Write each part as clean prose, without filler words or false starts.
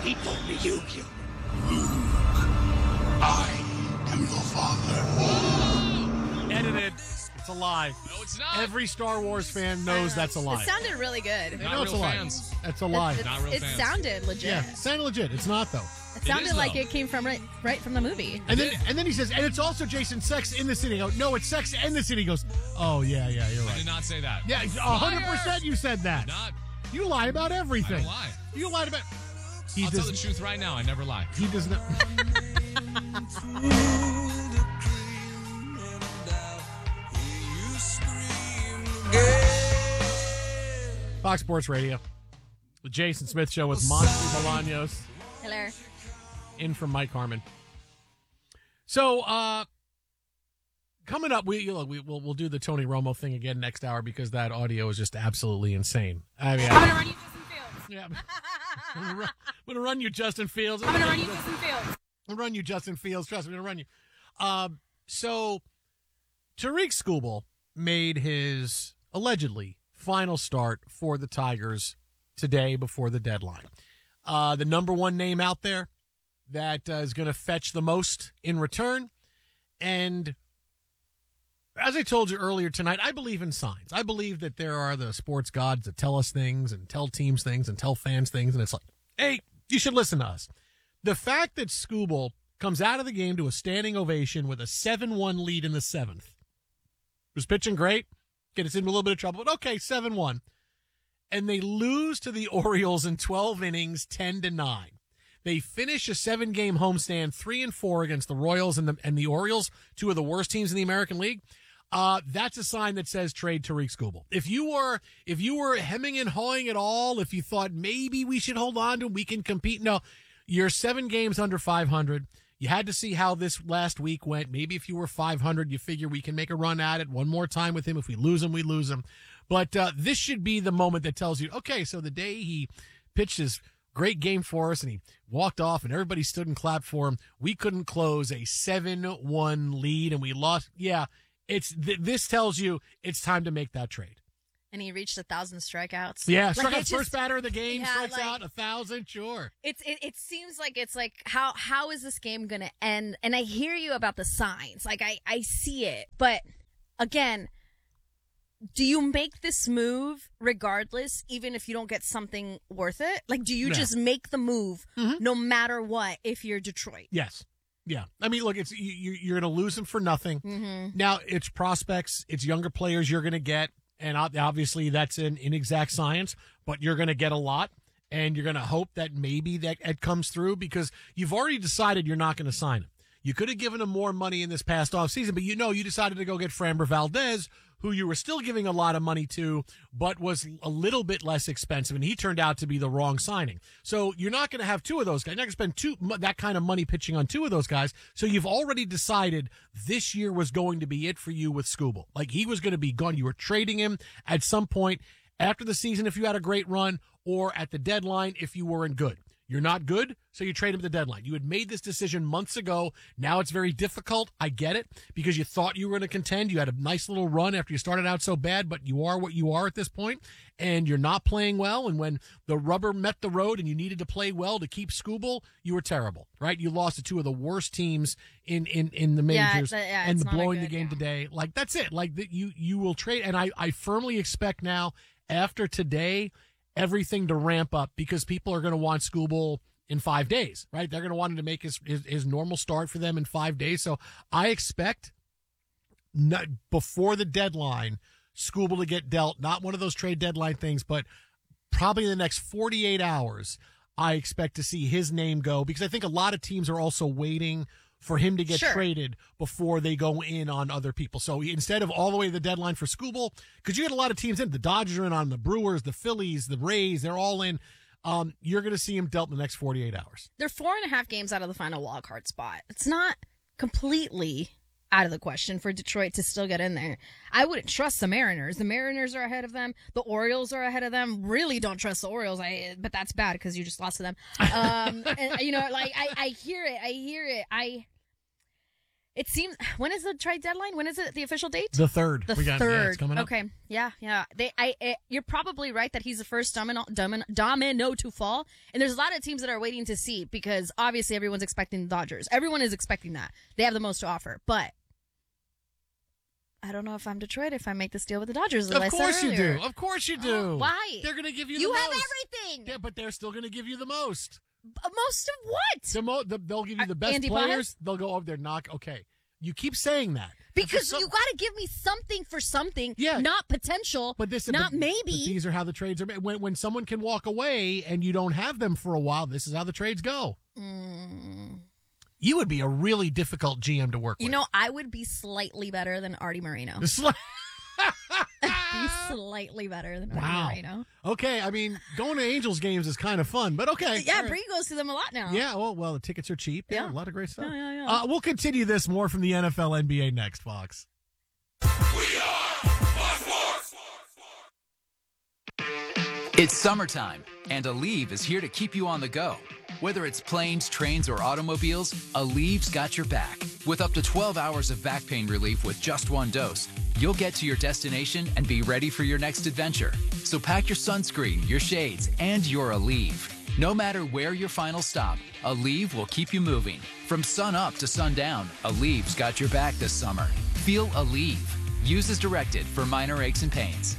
He told me you killed him. I am your father. Edited. It's a lie. No, it's not. Every Star Wars fan knows that's a lie. It sounded really good. They Not know it's a real lie. fans. That's a lie. Not real It fans. sounded legit. Yeah, it sounded legit. It's not, though. It sounded is, like though. it came from right from the movie. And then he says, and it's also Jason, Sex in the City. I go, no, it's Sex and the City. He goes, oh, yeah, you're I right. did not say that. Yeah, 100% you said that. Not. You lie about everything. I don't lie. You lied about... He I'll tell the does, truth right now. I never lie. he does not... Fox Sports Radio. The Jason Smith Show with Monty Bolaños. Hello. In from Mike Harmon. So, coming up, we'll do the Tony Romo thing again next hour because that audio is just absolutely insane. I mean, I'm gonna run you Justin Fields. yeah, I'm gonna run you, Justin Fields. I'm gonna run you Justin Fields. I'm gonna run you, Justin Fields. Trust me, I'm gonna run you. So, Tariq Skubal made his allegedly final start for the Tigers today before the deadline. The number one name out there that is going to fetch the most in return. And as I told you earlier tonight, I believe in signs. I believe that there are the sports gods that tell us things and tell teams things and tell fans things. And it's like, hey, you should listen to us. The fact that Skubal comes out of the game to a standing ovation with a 7-1 lead in the seventh. Was pitching great. Get us into a little bit of trouble, but okay, 7-1. And they lose to the Orioles in 12 innings, 10-9. They finish a 7-game homestand, 3-4 against the Royals and the Orioles, two of the worst teams in the American League. That's a sign that says trade Tariq Skubal. If you were hemming and hawing at all, if you thought maybe we should hold on to him, we can compete. No, you're 7 games under 500. You had to see how this last week went. Maybe if you were 500, you figure we can make a run at it one more time with him. If we lose him, we lose him. But this should be the moment that tells you, okay, so the day he pitched his great game for us and he walked off and everybody stood and clapped for him, we couldn't close a 7-1 lead and we lost. Yeah, this tells you it's time to make that trade. And he reached 1,000 strikeouts. Yeah, Like, struck out it's first just- batter of the game, yeah, strikes like- out 1,000, sure. It seems like it's like how is this game gonna end? And I hear you about the signs, like I see it, but again, do you make this move regardless, even if you don't get something worth it? Like, do you just make the move no matter what if you're Detroit? Yes. Yeah. I mean, look, it's you're going to lose them for nothing. Mm-hmm. Now, it's prospects, it's younger players you're going to get, and obviously that's an inexact science, but you're going to get a lot, and you're going to hope that maybe that it comes through because you've already decided you're not going to sign him. You could have given him more money in this past offseason, but you decided to go get Framber Valdez, who you were still giving a lot of money to, but was a little bit less expensive, and he turned out to be the wrong signing. So you're not going to have two of those guys. You're not going to spend that kind of money pitching on two of those guys. So you've already decided this year was going to be it for you with Skubal. Like, he was going to be gone. You were trading him at some point after the season if you had a great run, or at the deadline if you weren't good. You're not good, so you trade him at the deadline. You had made this decision months ago. Now it's very difficult. I get it, because you thought you were going to contend. You had a nice little run after you started out so bad, but you are what you are at this point, and you're not playing well. And when the rubber met the road and you needed to play well to keep Skubal, you were terrible, right? You lost to two of the worst teams in the majors, and blowing the game today. Like, that's it. Like, you will trade, and I firmly expect now, after today, everything to ramp up, because people are going to want Skubal in 5 days, right? They're going to want him to make his normal start for them in 5 days. So I expect before the deadline, Skubal to get dealt, not one of those trade deadline things, but probably in the next 48 hours, I expect to see his name go, because I think a lot of teams are also waiting for him to get traded before they go in on other people. So instead of all the way to the deadline for Skubal, because you get a lot of teams in, the Dodgers are in on, the Brewers, the Phillies, the Rays, they're all in. You're going to see him dealt in the next 48 hours. They're 4.5 games out of the final wild card spot. It's not completely out of the question for Detroit to still get in there. I wouldn't trust the Mariners. The Mariners are ahead of them. The Orioles are ahead of them. Really don't trust the Orioles. But that's bad because you just lost to them. And, I hear it. It seems. When is the trade deadline? When is it the official date? The 3rd. The Yeah, 3rd. it's coming up. Okay. Yeah. You're probably right that he's the first domino to fall. And there's a lot of teams that are waiting to see because obviously everyone's expecting the Dodgers. Everyone is expecting that. They have the most to offer. But I don't know if I'm Detroit if I make this deal with the Dodgers. Of course you do. Of course you do. Why? They're going to give you You the have most. everything. Yeah, but they're still going to give you the most. Most of what? They'll give you the best Andy players. Pages? They'll go over there, knock. Okay. You keep saying that. Because you got to give me something for something, Yeah. not potential, But this, not but maybe. these are how the trades are made. When someone can walk away and you don't have them for a while, this is how the trades go. You would be a really difficult GM to work with. You know, I would be slightly better than Artie Moreno. Be slightly better than Artie Moreno. Okay, I mean, going to Angels games is kind of fun, but okay. Yeah, All right. Bree goes to them a lot now. Yeah, well, the tickets are cheap. Yeah, Yeah. a lot of great stuff. Yeah. We'll continue this more from the NFL NBA next, Fox. It's summertime, and Aleve is here to keep you on the go. Whether it's planes, trains, or automobiles, Aleve's got your back. With up to 12 hours of back pain relief with just one dose, you'll get to your destination and be ready for your next adventure. So pack your sunscreen, your shades, and your Aleve. No matter where your final stop, Aleve will keep you moving. From sun up to sundown, Aleve's got your back this summer. Feel Aleve. Use as directed for minor aches and pains.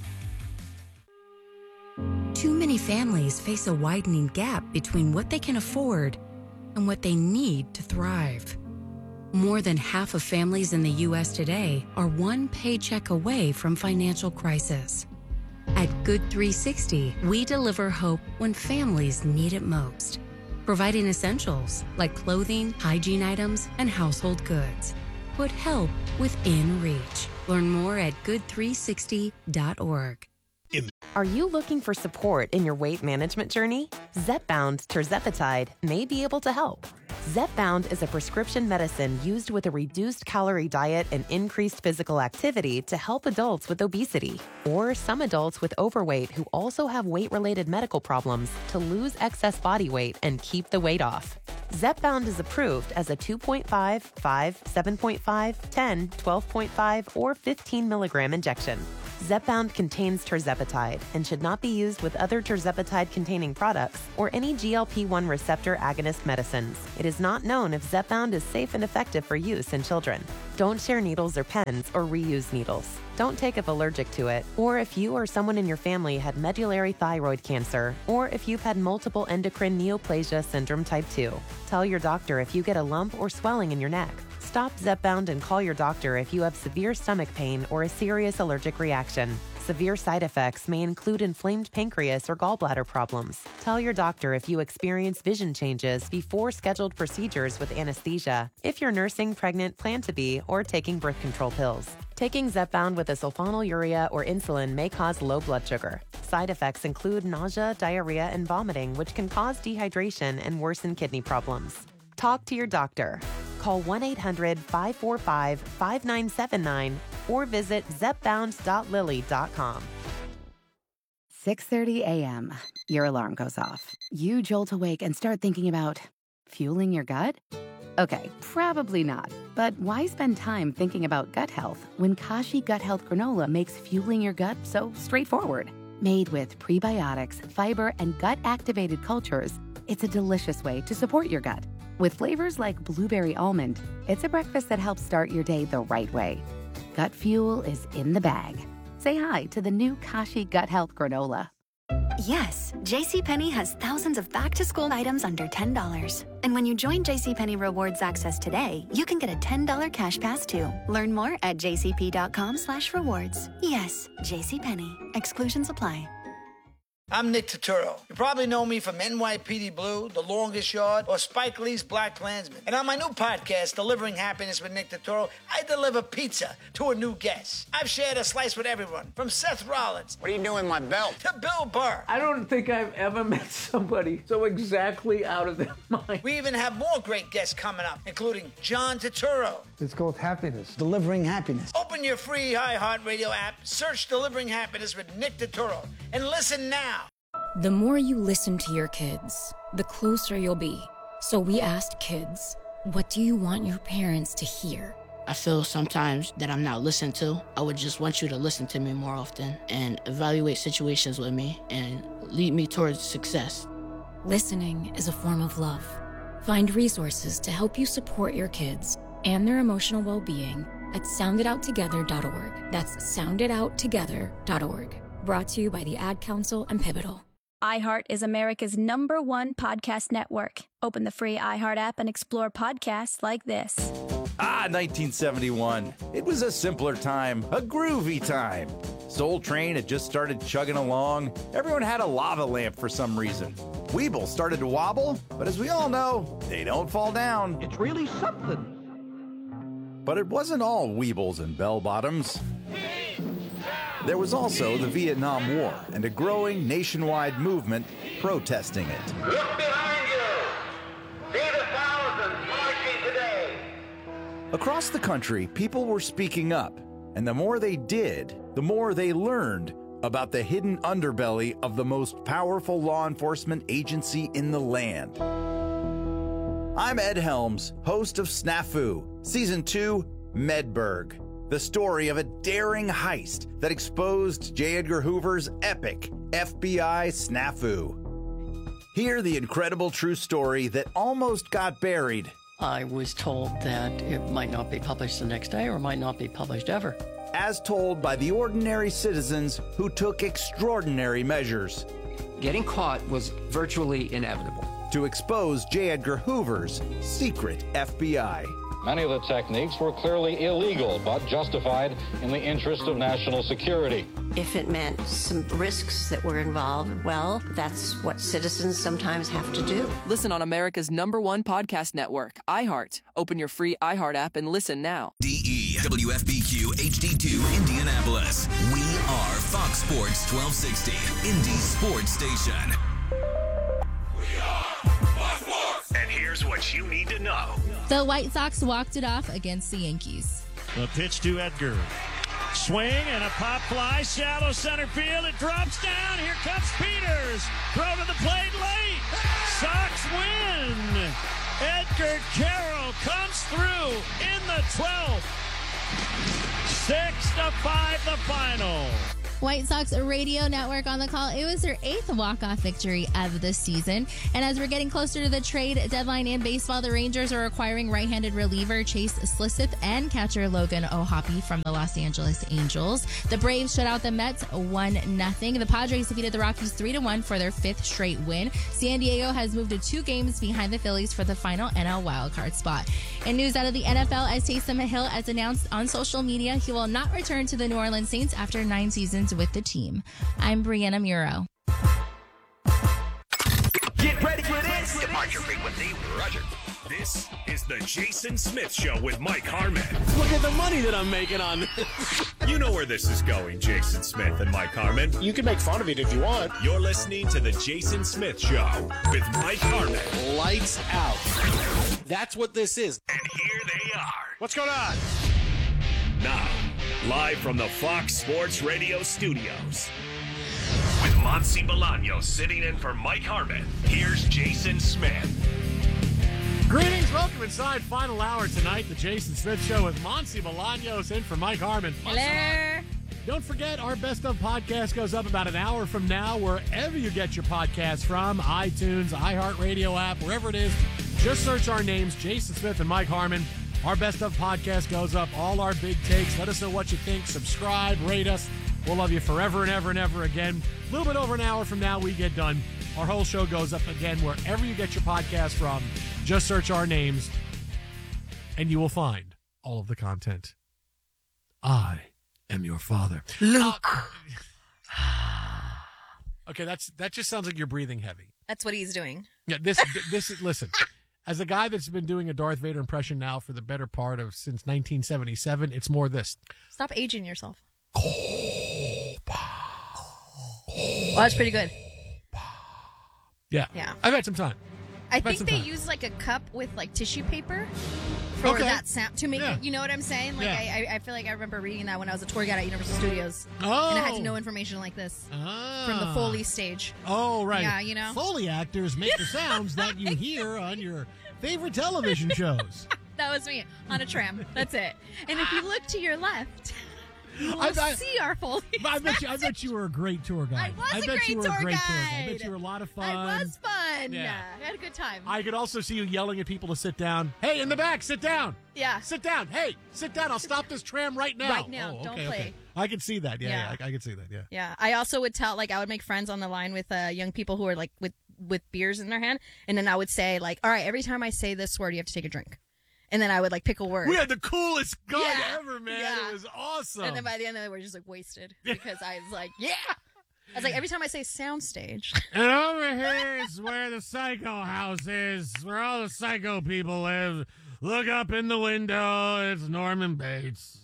Too many families face a widening gap between what they can afford and what they need to thrive. More than half of families in the U.S. today are one paycheck away from financial crisis. At Good 360, we deliver hope when families need it most, providing essentials like clothing, hygiene items, and household goods. Put help within reach. Learn more at good360.org. Are you looking for support in your weight management journey? Zepbound tirzepatide may be able to help. Zepbound is a prescription medicine used with a reduced calorie diet and increased physical activity to help adults with obesity or some adults with overweight who also have weight-related medical problems to lose excess body weight and keep the weight off. Zepbound is approved as a 2.5, 5, 7.5, 10, 12.5, or 15 milligram injection. Zepbound contains tirzepatide and should not be used with other tirzepatide-containing products or any GLP-1 receptor agonist medicines. It is not known if Zepbound is safe and effective for use in children. Don't share needles or pens or reuse needles. Don't take if allergic to it, or if you or someone in your family had medullary thyroid cancer, or if you've had multiple endocrine neoplasia syndrome type 2. Tell your doctor if you get a lump or swelling in your neck. Stop Zepbound and call your doctor if you have severe stomach pain or a serious allergic reaction. Severe side effects may include inflamed pancreas or gallbladder problems. Tell your doctor if you experience vision changes before scheduled procedures with anesthesia, if you're nursing, pregnant, plan to be, or taking birth control pills. Taking Zepbound with a sulfonylurea or insulin may cause low blood sugar. Side effects include nausea, diarrhea, and vomiting, which can cause dehydration and worsen kidney problems. Talk to your doctor. Call 1-800-545-5979 or visit zepbound.lily.com. 6:30 a.m. Your alarm goes off. You jolt awake and start thinking about fueling your gut? Okay, probably not. But why spend time thinking about gut health when Kashi Gut Health Granola makes fueling your gut so straightforward? Made with prebiotics, fiber, and gut-activated cultures, it's a delicious way to support your gut. With flavors like blueberry almond, it's a breakfast that helps start your day the right way. Gut fuel is in the bag. Say hi to the new Kashi Gut Health Granola. Yes, JCPenney has thousands of back-to-school items under $10. And when you join JCPenney Rewards Access today, you can get a $10 cash pass too. Learn more at jcp.com/rewards. Yes, JCPenney. Exclusions apply. I'm Nick Turturro. You probably know me from NYPD Blue, The Longest Yard, or Spike Lee's Black Klansman. And on my new podcast, Delivering Happiness with Nick Turturro, I deliver pizza to a new guest. I've shared a slice with everyone, from Seth Rollins. What are you doing with my belt? To Bill Burr. I don't think I've ever met somebody so exactly out of their mind. We even have more great guests coming up, including John Turturro. It's called Happiness. Delivering Happiness. Open your free iHeartRadio app, search Delivering Happiness with Nick Turturro, and listen now. The more you listen to your kids, the closer you'll be. So we asked kids, What do you want your parents to hear? I feel sometimes that I'm not listened to. I would just want you to listen to me more often and evaluate situations with me and lead me towards success. Listening is a form of love. Find resources to help you support your kids and their emotional well-being at sounditouttogether.org. That's sounditouttogether.org. Brought to you by the Ad Council and Pivotal. iHeart is America's #1 podcast network. Open the free iHeart app and explore podcasts like this. 1971. It was a simpler time, a groovy time. Soul Train had just started chugging along. Everyone had a lava lamp for some reason. Weeble started to wobble, but as we all know, they don't fall down. It's really something. But it wasn't all Weebles and bell-bottoms. There was also the Vietnam War and a growing nationwide movement protesting it. Look behind you! See the thousands marching today! Across the country, people were speaking up, and the more they did, the more they learned about the hidden underbelly of the most powerful law enforcement agency in the land. I'm Ed Helms, host of Snafu, Season 2, Medburg, the story of a daring heist that exposed J. Edgar Hoover's epic FBI snafu. Hear the incredible true story that almost got buried. I was told that it might not be published the next day or might not be published ever. As told by the ordinary citizens who took extraordinary measures. Getting caught was virtually inevitable. To expose J. Edgar Hoover's secret FBI. Many of the techniques were clearly illegal, but justified in the interest of national security. If it meant some risks that were involved, well, that's what citizens sometimes have to do. Listen on America's #1 podcast network, iHeart. Open your free iHeart app and listen now. DE WFBQ HD2 Indianapolis. We are Fox Sports 1260, Indy's sports station. And here's what you need to know. The White Sox walked it off against the Yankees. The pitch to Edgar. Swing and a pop fly, shallow center field. It drops down. Here comes Peters. Throw to the plate late. Sox win. Edgar Carroll comes through in the 12th. 6-5 the final. White Sox Radio Network on the call. It was their 8th walk-off victory of the season. And as we're getting closer to the trade deadline in baseball, the Rangers are acquiring right-handed reliever Chase Slisseth and catcher Logan O'Hoppe from the Los Angeles Angels. The Braves shut out the Mets 1-0. The Padres defeated the Rockies 3-1 for their 5th straight win. San Diego has moved to 2 games behind the Phillies for the final NL wildcard spot. In news out of the NFL, as Taysom Hill has announced on social media, he will not return to the New Orleans Saints after 9 seasons with the team. I'm Brianna Muro. Get ready for this. Depart your frequency, Roger. This is the Jason Smith Show with Mike Harmon. Look at the money that I'm making on this. You know where this is going, Jason Smith and Mike Harmon. You can make fun of it if you want. You're listening to the Jason Smith Show with Mike Harmon. Lights out. That's what this is. And here they are. What's going on? Now, live from the Fox Sports Radio studios. With Monsi Bolaños sitting in for Mike Harmon, here's Jason Smith. Greetings, welcome inside final hour tonight, the Jason Smith Show with Monsi Bolaños in for Mike Harmon. Hello. Don't forget, our Best Of podcast goes up about an hour from now, wherever you get your podcasts from, iTunes, iHeartRadio app, wherever it is. Just search our names, Jason Smith and Mike Harmon. Our Best Of podcast goes up, all our big takes. Let us know what you think. Subscribe, rate us. We'll love you forever and ever and ever again. A little bit over an hour from now, we get done. Our whole show goes up again wherever you get your podcast from. Just search our names, and you will find all of the content. I am your father. Luke. Okay, that just sounds like you're breathing heavy. That's what he's doing. Yeah, this listen. As a guy that's been doing a Darth Vader impression now for the better part of since 1977, it's more this. Stop aging yourself. Well, that's pretty good. Yeah. I've had some time. I think they use like a cup with like tissue paper for that sound to make it. You know what I'm saying? Like I feel like I remember reading that when I was a tour guide at Universal Studios, and I had to know information like this from the Foley stage. Oh, right. Yeah, you know, Foley actors make the sounds that you hear on your favorite television shows. That was me on a tram. That's it. And if you look to your left, you will see our Foley. I bet you were a great tour guide. I was a great tour guide. I bet you were a lot of fun. I was fun. Yeah. I had a good time. I could also see you yelling at people to sit down. Hey, in the back, sit down. Yeah. Sit down. Hey, sit down. I'll stop this tram right now. Right now. Don't play. Okay. I can see that. Yeah. I can see that. Yeah. Yeah. I also would tell, like, I would make friends on the line with young people who are like with beers in their hand, and then I would say like, all right, every time I say this word, you have to take a drink. And then I would like pick a word. We had the coolest gun ever, man. Yeah. It was awesome. And then by the end of it, we're just like wasted because I was like, I was like, every time I say soundstage. And over here is where the psycho house is, where all the psycho people live. Look up in the window. It's Norman Bates.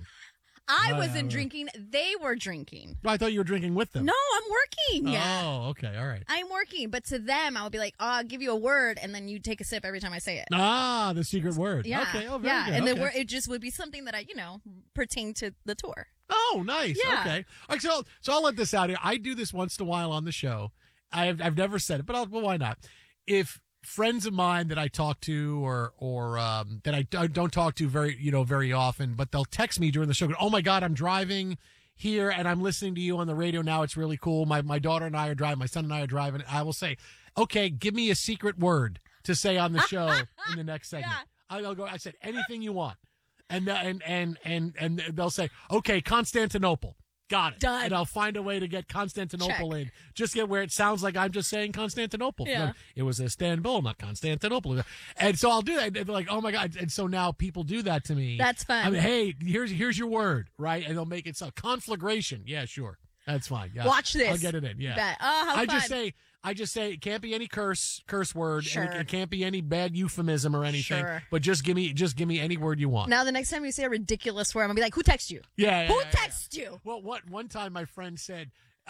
I wasn't drinking. They were drinking. I thought you were drinking with them. No, I'm working. Oh, okay. All right. I'm working. But to them, I would be like, oh, I'll give you a word, and then you take a sip every time I say it. Ah, the secret word. Yeah. Okay. Oh, very good. And okay. the word, it just would be something that pertain to the tour. Oh, nice. Yeah. Okay. All right, so I'll let this out here. I do this once in a while on the show. I've never said it, but why not? If friends of mine that I talk to or that I don't talk to very often, but they'll text me during the show, oh my God, I'm driving here and I'm listening to you on the radio now. It's really cool. My daughter and I are driving. My son and I are driving. I will say, okay, give me a secret word to say on the show in the next segment. I'll go. I said anything you want, and they'll say, okay, Constantinople. Got it. Done. And I'll find a way to get Constantinople in. Just get where it sounds like I'm just saying Constantinople. Yeah. It was Istanbul, not Constantinople. And so I'll do that. They're like, oh my God. And so now people do that to me. That's fun. I mean, hey, here's your word, right? And they'll make it so conflagration. Yeah, sure. That's fine. Yeah. Watch this. I'll get it in. Yeah. Bet. Oh, how fun. I just say it can't be any curse word. Sure. And it can't be any bad euphemism or anything. Sure. But just give me any word you want. Now the next time you say a ridiculous word, I'm gonna be like, who texted you? Yeah. Who texted you? Well, one time my friend said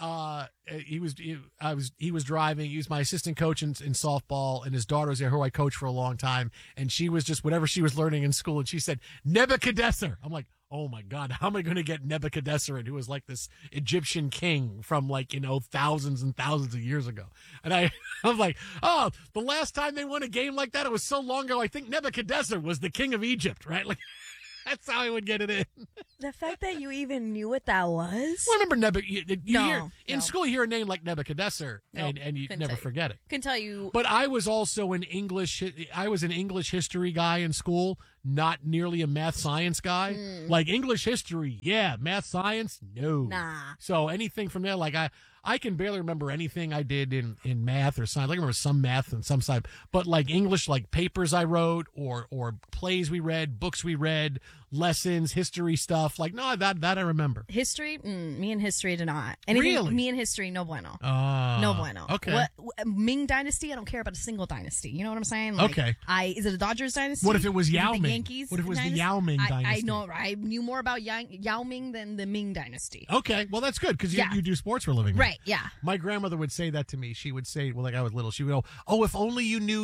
he was driving. He was my assistant coach in softball, and his daughter was there, who I coached for a long time, and she was just whatever she was learning in school, and she said Nebuchadnezzar. I'm like, oh my God, how am I going to get Nebuchadnezzar in, who was like this Egyptian king from thousands and thousands of years ago? And I was like, oh, the last time they won a game like that, it was so long ago. I think Nebuchadnezzar was the king of Egypt, right? Like, that's how I would get it in. The fact that you even knew what that was. Well, I remember Nebuchadnezzar. In school, you hear a name like Nebuchadnezzar, and you never forget it. Can tell you. But I was also an English history guy in school, not nearly a math science guy. Like English history, yeah. Math science, no. Nah. So anything from there, like I can barely remember anything I did in math or science. I can remember some math and some science, but like English, like papers I wrote or plays we read, books we read, lessons, history stuff. Like, no, that I remember. History? Me and history do not. Anything, really? Me and history, no bueno. No bueno. Okay. Ming Dynasty, I don't care about a single dynasty. You know what I'm saying? Like, okay. Is it a Dodgers dynasty? What if it was Yao the Ming? Yankees What if it was dynasty? the Yao Ming dynasty? I know. I knew more about Yao Ming than the Ming dynasty. Okay. Well, that's good because you do sports for a living. Right. Yeah. My grandmother would say that to me. She would say, well, like I was little, she would go, oh, if only you knew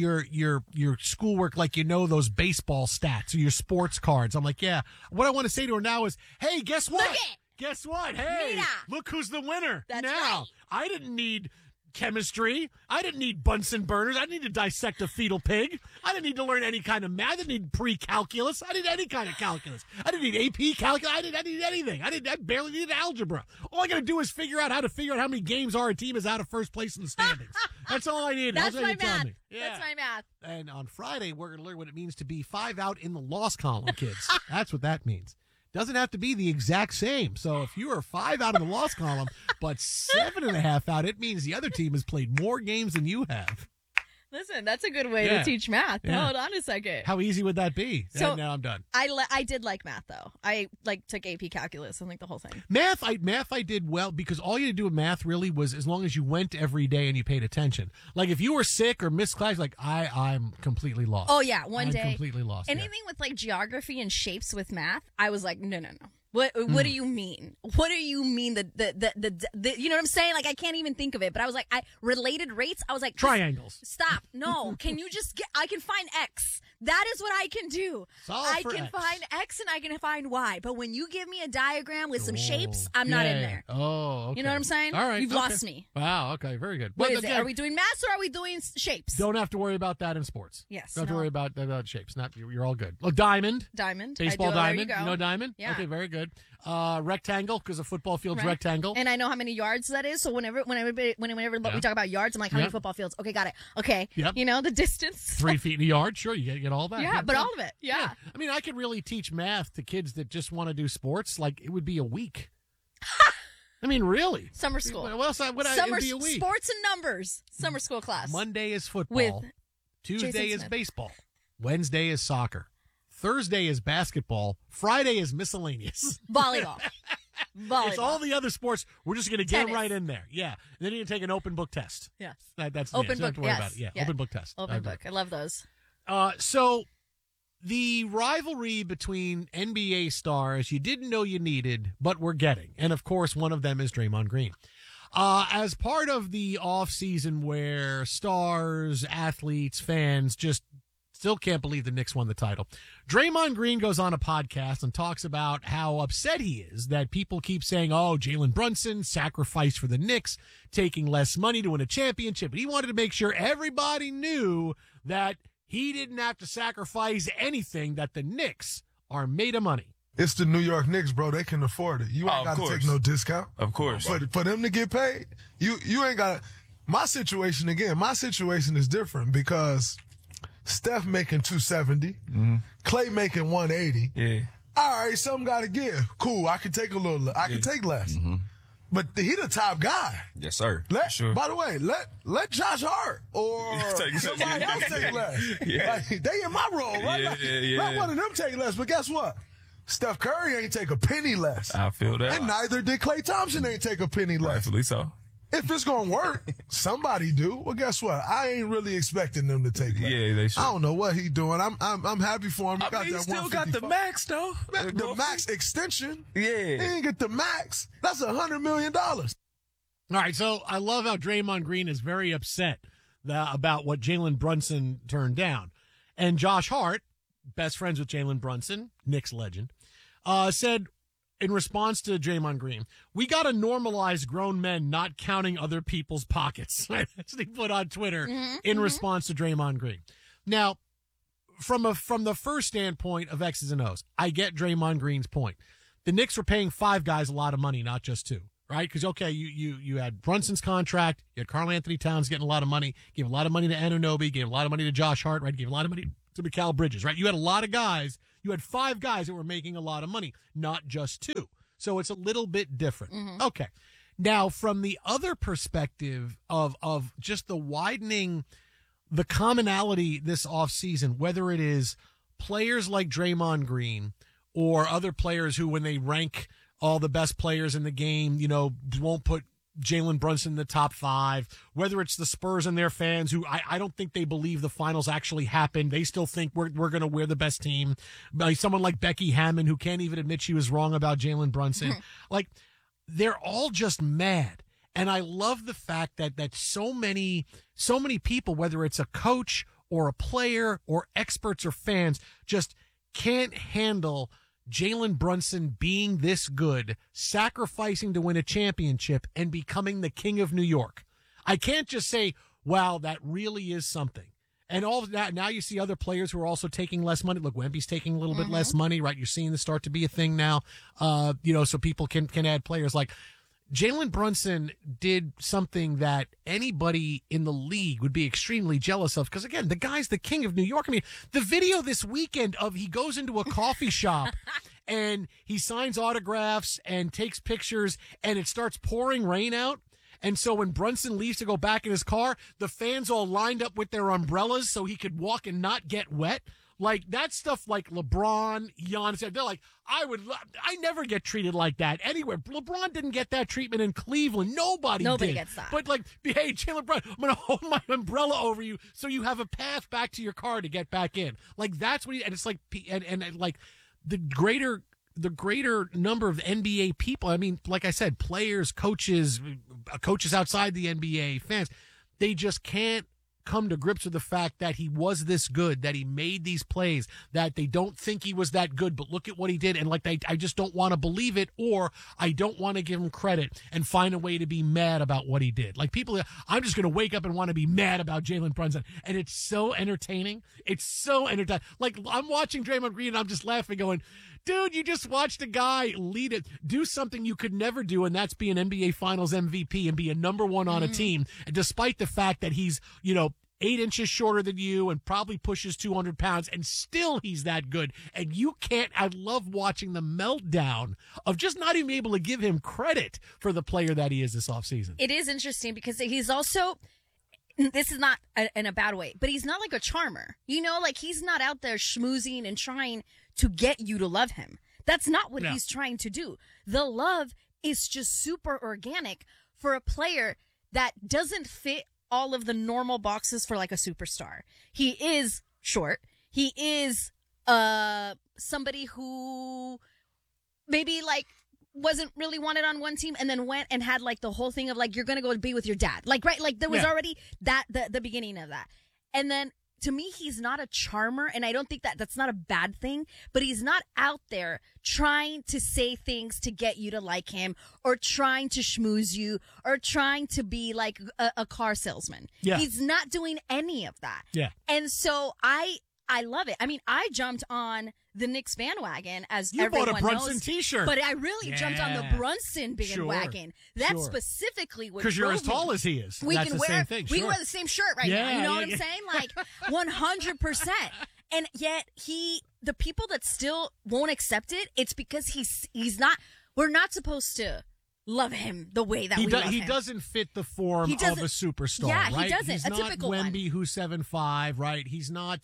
your schoolwork, like those baseball stats or your sports cards. I'm like, yeah. What I want to say to her now is, hey, guess what? Look it. Guess what? Hey, Nita. Look who's the winner. That's now. right. I didn't need chemistry. I didn't need Bunsen burners. I didn't need to dissect a fetal pig. I didn't need to learn any kind of math. I didn't need pre-calculus. I didn't need any kind of calculus. I didn't need AP calculus. I didn't need anything. I barely needed algebra. All I got to do is figure out how how many games our team is out of first place in the standings. That's all I needed. That's my math. Yeah. That's my math. And on Friday, we're going to learn what it means to be 5 out in the loss column, kids. That's what that means. Doesn't have to be the exact same. So if you are 5 out in the loss column, but 7.5 out, it means the other team has played more games than you have. Listen, that's a good way to teach math. Yeah. Hold on a second. How easy would that be? So now I'm done. I did like math though. I took AP calculus and the whole thing. Math I did well because all you had to do with math really was as long as you went every day and you paid attention. Like if you were sick or missed class, like I'm completely lost. Oh yeah, one I'm day completely lost. Anything with like geography and shapes with math, I was like, no. What do you mean? What do you mean? The you know what I'm saying? Like, I can't even think of it. But I was like, related rates. I was like, triangles. Stop. No. Can you just I can find X. That is what I can do. I can find X and I can find Y. But when you give me a diagram with some shapes, I'm not in there. Oh, okay. You know what I'm saying? All right. You've lost me. Wow. Okay. Very good. What is it? Are we doing maths or are we doing shapes? Don't have to worry about that in sports. Yes. Don't have to worry about shapes. You're all good. Look, diamond. Baseball diamond. There you know diamond? Yeah. Okay. Very good. Rectangle, because a football field's rectangle. And I know how many yards that is. So whenever we talk about yards, I'm like, how many football fields? Okay, got it. Okay. Yep. You know, the distance. 3 feet in a yard. Sure, you get all that. Yeah, but all of it. Yeah. I mean, I could really teach math to kids that just want to do sports. Like, it would be a week. I mean, really. Summer school. What else would it would be a week? Sports and numbers. Summer school class. Monday is football. With Tuesday is baseball. Wednesday is soccer. Thursday is basketball. Friday is miscellaneous. Volleyball. It's all the other sports. We're just going to get right in there. Yeah. And then you can take an open book test. Yes. That's open book. Don't have to worry about it. Yeah. Open book test. Open book. I love those. So the rivalry between NBA stars you didn't know you needed, but we're getting. And, of course, one of them is Draymond Green. As part of the offseason where stars, athletes, fans just still can't believe the Knicks won the title, Draymond Green goes on a podcast and talks about how upset he is that people keep saying, oh, Jalen Brunson sacrificed for the Knicks, taking less money to win a championship. But he wanted to make sure everybody knew that he didn't have to sacrifice anything, that the Knicks are made of money. It's the New York Knicks, bro. They can afford it. You ain't got to take no discount. Of course. For them to get paid, you ain't got to. My situation is different because Steph making $270, Clay making $180. Yeah. All right, something got to give. Cool, I can take a little. I can take less. But he the top guy. Yes, sir. Sure. By the way, let Josh Hart or somebody else take less. Yeah. Like, they in my role, right? Yeah. Let one of them take less. But guess what? Steph Curry ain't take a penny less. I feel that. And neither did Klay Thompson ain't take a penny less. Rightfully so. If it's going to work, somebody do. Well, guess what? I ain't really expecting them to take less. Yeah, they should. I don't know what he doing. I'm happy for him. He still got the max, though. The max extension. Yeah. He didn't get the max. That's $100 million. All right, so I love how Draymond Green is very upset about what Jalen Brunson turned down. And Josh Hart, best friends with Jalen Brunson, Knicks legend, said in response to Draymond Green, we got to normalize grown men not counting other people's pockets. That's what he put on Twitter in response to Draymond Green. Now, from the first standpoint of X's and O's, I get Draymond Green's point. The Knicks were paying 5 guys a lot of money, not just 2. Right? Because, okay, you had Brunson's contract, you had Karl Anthony Towns getting a lot of money, gave a lot of money to Anunoby, gave a lot of money to Josh Hart, right? Gave a lot of money to Mikal Bridges, right? You had a lot of guys. You had 5 guys that were making a lot of money, not just 2. So it's a little bit different. Okay. Now, from the other perspective of just the widening, the commonality this offseason, whether it is players like Draymond Green or other players who, when they rank all the best players in the game, won't put Jalen Brunson in the top 5, whether it's the Spurs and their fans who I don't think they believe the finals actually happened. They still think we're going to wear the best team. Someone like Becky Hammon, who can't even admit she was wrong about Jalen Brunson. Like, they're all just mad. And I love the fact that so many people, whether it's a coach or a player or experts or fans, just can't handle Jalen Brunson being this good, sacrificing to win a championship, and becoming the king of New York. I can't just say, wow, that really is something. And all of that, now you see other players who are also taking less money. Look, Wemby's taking a little bit less money, right? You're seeing this start to be a thing now, so people can add players. Like, Jalen Brunson did something that anybody in the league would be extremely jealous of because, again, the guy's the king of New York. I mean, the video this weekend of he goes into a coffee shop and he signs autographs and takes pictures and it starts pouring rain out. And so when Brunson leaves to go back in his car, the fans all lined up with their umbrellas so he could walk and not get wet. Like, that stuff, like LeBron, Giannis, they're like, I never get treated like that anywhere. LeBron didn't get that treatment in Cleveland. Nobody gets that. But, like, hey, Jalen Brunson, I'm going to hold my umbrella over you so you have a path back to your car to get back in. Like, that's what and it's like, and like, the greater the greater number of NBA people, I mean, like I said, players, coaches outside the NBA, fans, they just can't come to grips with the fact that he was this good, that he made these plays, that they don't think he was that good, but look at what he did. And like, I just don't want to believe it, or I don't want to give him credit and find a way to be mad about what he did. Like people, I'm just going to wake up and want to be mad about Jalen Brunson. And it's so entertaining. It's so entertaining. Like I'm watching Draymond Green and I'm just laughing going, dude, you just watched a guy lead it, do something you could never do, and that's be an NBA Finals MVP and be a number one on a team. And despite the fact that he's, 8 inches shorter than you and probably pushes 200 pounds, and still he's that good. And you can't, I love watching the meltdown of just not even able to give him credit for the player that he is this offseason. It is interesting because he's also, this is not in a bad way, but he's not like a charmer. Like he's not out there schmoozing and trying to get you to love him. That's not what he's trying to do. The love is just super organic for a player that doesn't fit all of the normal boxes for like a superstar. He is short. He is somebody who maybe like wasn't really wanted on one team and then went and had like the whole thing of like, you're going to go be with your dad. Like, right. Like there was already that, the beginning of that. And then to me, he's not a charmer, and I don't think that's not a bad thing, but he's not out there trying to say things to get you to like him or trying to schmooze you or trying to be like a car salesman. Yeah. He's not doing any of that. Yeah. And so I love it. I mean, I jumped on the Knicks bandwagon, as you everyone bought a Brunson knows, T-shirt, but I really jumped on the Brunson bandwagon. That's specifically what, because you're as tall as he is. We That's can the wear same thing. We can wear the same shirt right now. You know what I'm saying? Like 100%. And yet the people that still won't accept it, it's because he's not. We're not supposed to love him the way that we love him. He doesn't fit the form of a superstar. Yeah, right? He doesn't. He's a not typical Wemby, one. who's 7'5", right? He's not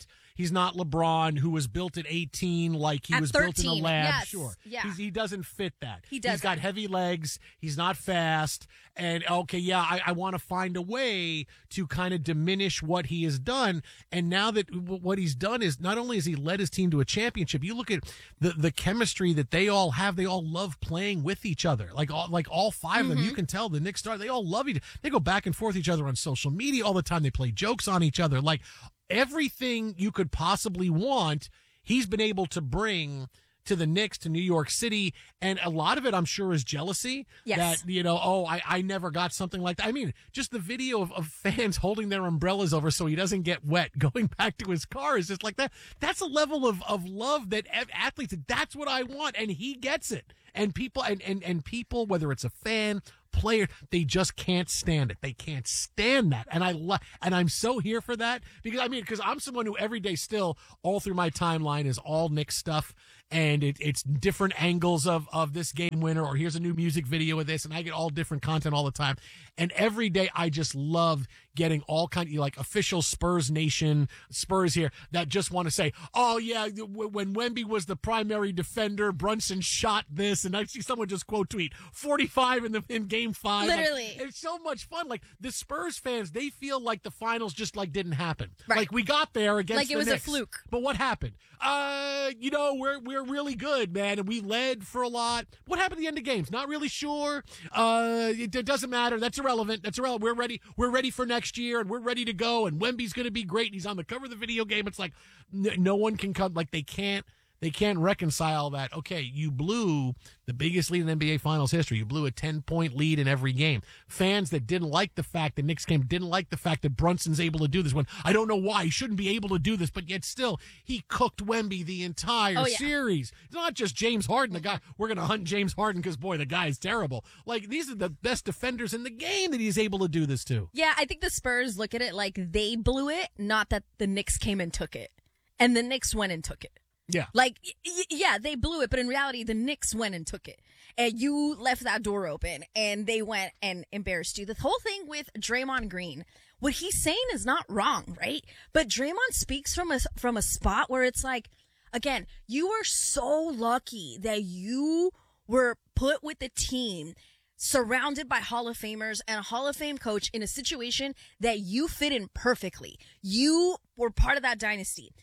LeBron, who was built at 18 like he was 13, built in a lab. Yes. Sure. Yeah. He doesn't fit that. He doesn't. He's got heavy legs. He's not fast. And, okay, yeah, I want to find a way to kind of diminish what he has done. And now that what he's done is not only has he led his team to a championship, you look at the chemistry that they all have. They all love playing with each other. Like all five of them, you can tell the Knicks star, they all love each other. They go back and forth with each other on social media all the time. They play jokes on each other. Like everything you could possibly want, he's been able to bring to the Knicks, to New York City. And a lot of it, I'm sure, is jealousy. Yes. That, I never got something like that. I mean, just the video of fans holding their umbrellas over so he doesn't get wet, going back to his car is just like that. That's a level of love that athletes, that's what I want. And he gets it. And people, and people, whether it's a fan, player, they just can't stand it. They can't stand that. And I'm so here for that because I'm someone who every day still all through my timeline is all Knicks stuff. And it's different angles of this game winner, or here's a new music video of this, and I get all different content all the time. And every day I just love getting all kind of like official Spurs Nation, Spurs here, that just want to say, oh yeah, when Wemby was the primary defender, Brunson shot this, and I see someone just quote tweet 45 in game 5. Literally. Like, it's so much fun. Like the Spurs fans, they feel like the finals just like didn't happen. Right. Like we got there against like it the was Knicks, a fluke. But what happened? We're really good, man, and we led for a lot. What happened at the end of games? Not really sure. It doesn't matter. That's irrelevant. We're ready. We're ready for next year, and we're ready to go. And Wemby's going to be great. And he's on the cover of the video game. It's like no one can come. Like they can't reconcile that. Okay, you blew the biggest lead in NBA Finals history. You blew a 10-point lead in every game. Fans that didn't like the fact the Knicks game didn't like the fact that Brunson's able to do this. When I don't know why he shouldn't be able to do this, but yet still he cooked Wemby the entire series. It's not just James Harden, the guy. We're going to hunt James Harden because boy, the guy's terrible. Like these are the best defenders in the game that he's able to do this to. Yeah, I think the Spurs look at it like they blew it, not that the Knicks came and took it, and the Knicks went and took it. Yeah. Like, yeah, they blew it, but in reality, the Knicks went and took it. And you left that door open, and they went and embarrassed you. The whole thing with Draymond Green, what he's saying is not wrong, right? But Draymond speaks from a spot where it's like, again, you are so lucky that you were put with the team surrounded by Hall of Famers and a Hall of Fame coach in a situation that you fit in perfectly. You were part of that dynasty.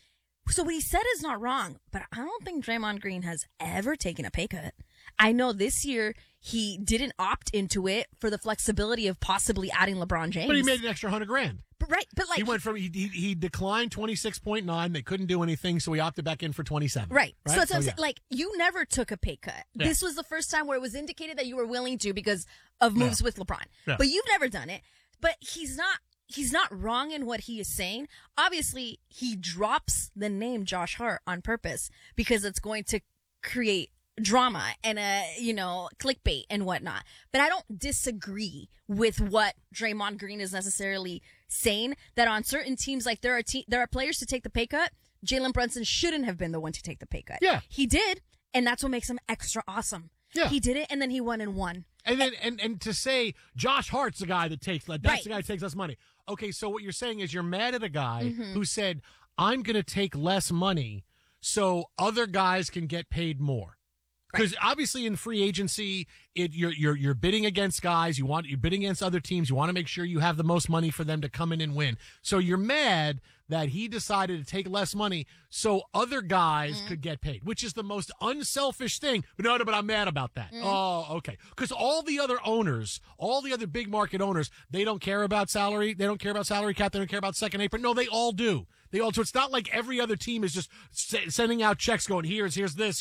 So what he said is not wrong, but I don't think Draymond Green has ever taken a pay cut. I know this year he didn't opt into it for the flexibility of possibly adding LeBron James. But he made an extra $100,000. But like he went from he declined 26.9. They couldn't do anything, so he opted back in for 27. Right. So that's what I'm saying. Like, you never took a pay cut. Yeah. This was the first time where it was indicated that you were willing to because of moves with LeBron. Yeah. But you've never done it. But he's not wrong in what he is saying. Obviously, he drops the name Josh Hart on purpose because it's going to create drama and clickbait and whatnot. But I don't disagree with what Draymond Green is necessarily saying, that on certain teams, like there are players to take the pay cut. Jalen Brunson shouldn't have been the one to take the pay cut. Yeah. He did, and that's what makes him extra awesome. Yeah. He did it, and then he won and won. And then and to say Josh Hart's the guy that takes the guy that takes less money. Okay, so what you're saying is you're mad at a guy who said, I'm going to take less money so other guys can get paid more. Because obviously in free agency, you're bidding against guys. You're bidding against other teams. You want to make sure you have the most money for them to come in and win. So you're mad that he decided to take less money so other guys could get paid, which is the most unselfish thing. But no, but I'm mad about that. Oh, okay. Because all the other owners, all the other big market owners, they don't care about salary. They don't care about salary cap. They don't care about second apron. No, they all do. So it's not like every other team is just sending out checks going, here's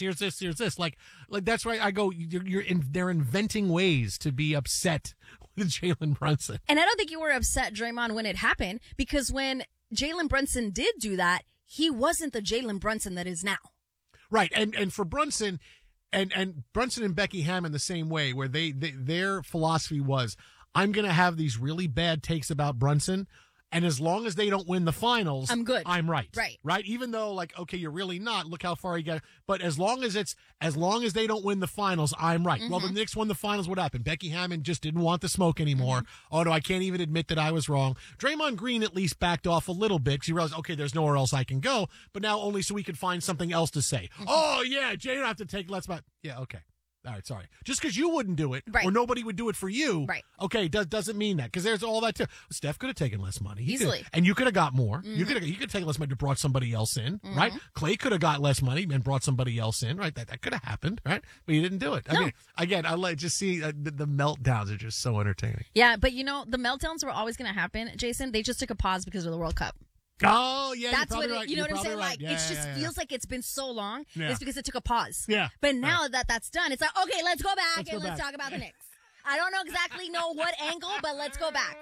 this. Like that's right. I go, they're inventing ways to be upset with Jalen Brunson. And I don't think you were upset, Draymond, when it happened, because when Jalen Brunson did do that, he wasn't the Jalen Brunson that is now. Right. And for Brunson and Brunson and Becky Hammon the same way, where their philosophy was, I'm going to have these really bad takes about Brunson, and as long as they don't win the finals, I'm good. I'm right. Right. Even though, like, okay, you're really not. Look how far you got. But as long as they don't win the finals, I'm right. Well, the Knicks won the finals. What happened? Becky Hammon just didn't want the smoke anymore. Oh, no, I can't even admit that I was wrong. Draymond Green at least backed off a little bit because he realized, okay, there's nowhere else I can go. But now only so we could find something else to say. Oh, yeah, Jay don't have to take less. Yeah, okay. All right, sorry. Just because you wouldn't do it, or nobody would do it for you, okay, doesn't mean that. Because there's all that too. Steph could have taken less money. Easily. And you could have got more. You could have taken less money to brought somebody else in, right? Clay could have got less money and brought somebody else in, right? That could have happened, right? But you didn't do it. No. I mean, again, I like just see the meltdowns are just so entertaining. Yeah, but the meltdowns were always going to happen, Jason. They just took a pause because of the World Cup. Oh, yeah, that's what right. You know what I'm saying? Right. Like, it just feels like it's been so long. Yeah. It's because it took a pause. Yeah. But now that that's done, it's like, okay, let's go back let's talk about the Knicks. I don't exactly know what angle, but let's go back.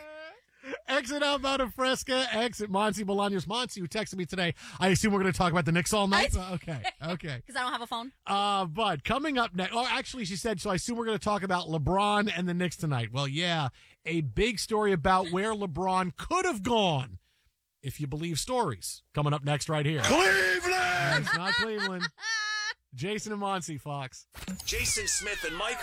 Exit Alvaro Fresca, exit Monty Bolaños. Monty, who texted me today. I assume we're going to talk about the Knicks all night? Okay. Because I don't have a phone. But coming up next, actually she said, so I assume we're going to talk about LeBron and the Knicks tonight. Well, yeah, a big story about where LeBron could have gone, if you believe stories. Coming up next right here. Cleveland! It's not Cleveland. Jason and Monty, Fox. Jason Smith and Mike